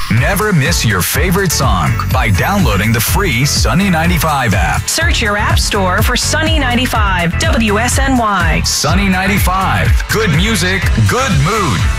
Never miss your favorite song by downloading the free Sunny 95 app. Search your app store for Sunny 95 WSNY. Sunny 95. Good music, good mood.